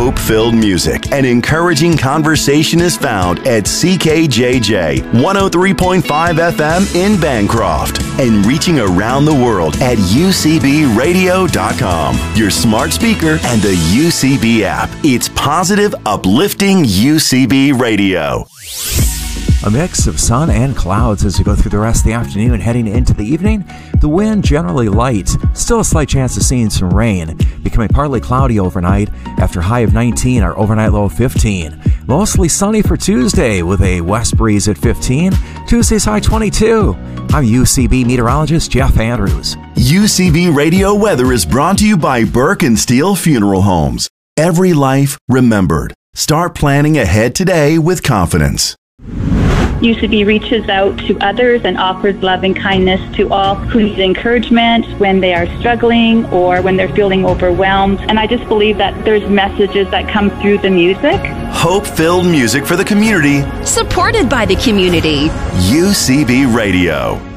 hope-filled music and encouraging conversation is found at CKJJ 103.5 FM in Bancroft and reaching around the world at UCBradio.com, your smart speaker and the UCB app. It's positive, uplifting UCB Radio. A mix of sun and clouds as we go through the rest of the afternoon, heading into the evening. The wind generally light, still a slight chance of seeing some rain, becoming partly cloudy overnight after high of 19, our overnight low of 15. Mostly sunny for Tuesday with a west breeze at 15. Tuesday's high 22. I'm UCB meteorologist Jeff Andrews. UCB Radio weather is brought to you by Burke and Steele Funeral Homes. Every life remembered. Start planning ahead today with confidence. UCB reaches out to others and offers love and kindness to all who need encouragement when they are struggling or when they're feeling overwhelmed. And I just believe that there's messages that come through the music. Hope-filled music for the community. Supported by the community. UCB Radio.